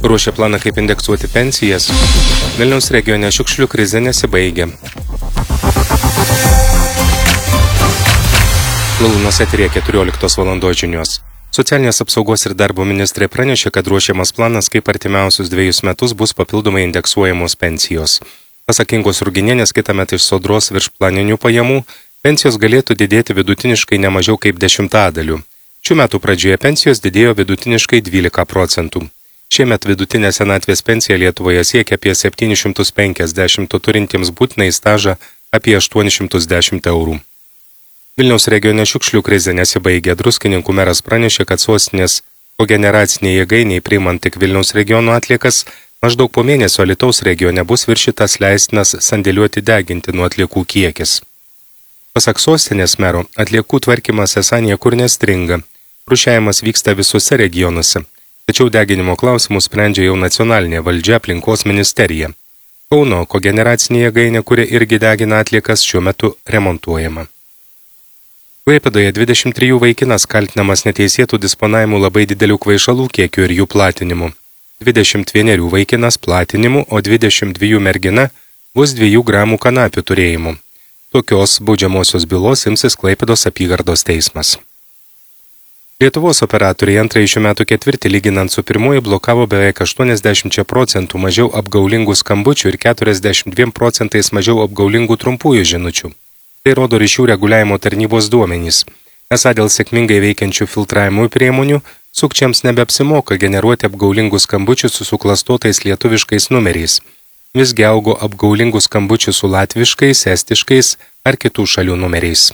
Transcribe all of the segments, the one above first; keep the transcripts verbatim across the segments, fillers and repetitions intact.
Ruošia planą, kaip indeksuoti pensijas. Vilniaus regione šiukšlių krizė nesibaigia. Lalunos eteryje keturioliktos valandos žinios. Socialinės apsaugos ir darbo ministrė pranešė, kad ruošiamas planas, kaip artimiausius dviejus metus bus papildomai indeksuojamos pensijos. Pasak Ingos Ruginienės, kitąmet iš sodros viršplaninių pajamų pensijos galėtų didėti vidutiniškai ne mažiau kaip dešimtadaliu. Šių metų pradžioje pensijos didėjo vidutiniškai dvylika procentų. Šiemet vidutinė senatvės pensija Lietuvoje siekia apie septynis šimtus penkiasdešimt, turintiems būtinai stažą apie aštuonis šimtus dešimt eurų. Vilniaus regione šiukšlių krizė nesibaigė. Druskininkų meras pranešė, kad sostinės kogeneraciniai jėgainiai, priimant tik Vilniaus regiono atliekas, maždaug po mėnesio Alytaus regione bus viršytas leistinas sandėliuoti degintinų atliekų kiekis. Pasak sostinės mero, atliekų tvarkymas esą niekur nestringa. Rūšiavimas vyksta visuose regionuose, tačiau deginimo klausimus sprendžia jau nacionalinė valdžia aplinkos ministerija. Kauno kogeneracinė jėgainė, kuri irgi degina atliekas, šiuo metu remontuojama. Klaipėdoje dvidešimt trijų vaikinas kaltinamas neteisėtų disponavimų labai didelių kvaišalų kiekių ir jų platinimu. dvidešimt vienerių vaikinas platinimu, o dvidešimt dviejų mergina vos dviejų gramų kanapių turėjimu. Tokios baudžiamosios bylos imsis Klaipėdos apygardos teismas. Lietuvos operatoriai antrąjį šių metų ketvirtį lyginant su pirmuoju blokavo beveik aštuoniasdešimt procentų mažiau apgaulingų skambučių ir keturiasdešimt dviem procentais mažiau apgaulingų trumpųjų žinučių. Tai rodo ryšių reguliavimo tarnybos duomenys. Esą dėl sėkmingai veikiančių filtravimo priemonių sukčiams nebeapsimoka generuoti apgaulingų skambučių su suklastotais lietuviškais numeriais. Visgi augo apgaulingų skambučių su latviškais, estiškais ar kitų šalių numeriais.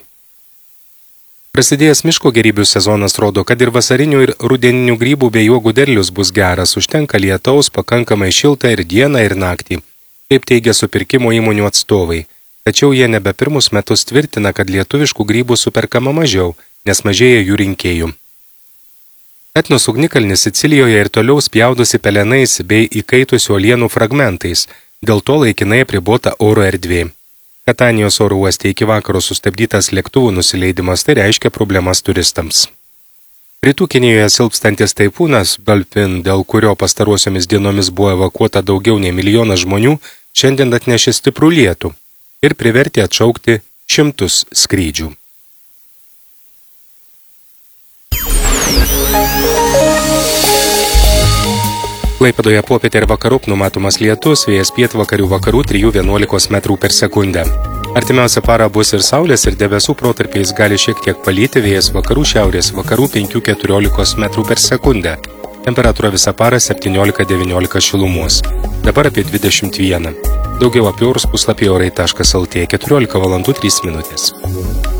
Prasidėjęs miško gėrybių sezonas rodo, kad ir vasarinių ir rudeninių grybų bei uogų derlius bus geras, užtenka lietaus, pakankamai šilta ir dieną ir naktį, kaip teigia supirkimo įmonių atstovai. Tačiau jie nebe pirmus metus tvirtina, kad lietuviškų grybų superkama mažiau, nes mažėja jų rinkėjų. Etnos ugnikalnis Sicilijoje ir toliau spjaudosi pelenais bei įkaitusių uolienų fragmentais, dėl to laikinai apribota oro erdvė. Katanijos oro uoste iki vakaro sustabdytas lėktuvų nusileidimas, tai reiškia problemas turistams. Rytų Kinijoje silpstantis taifūnas Balpin, dėl kurio pastarosiomis dienomis buvo evakuota daugiau nei milijonas žmonių, šiandien atnešė stiprų lietų ir privertė atšaukti šimtus skrydžių. Klaipėdoje popietę ir vakarop numatomas lietus, vėjas pietvakarių vakarų trijų vienuolikos metrų per sekundę. Artimiausia parą bus ir saulės, ir debesų protarpiais gali šiek tiek palyti, vėjas vakarų šiaurės vakarų penkių keturiolikos metrų per sekundę. Temperatūra visą parą septyniolika devyniolika šilumos. Dabar apie dvidešimt vieną. Daugiau apie orus puslapyje orai taškas lt keturiolika valandų trys minutės.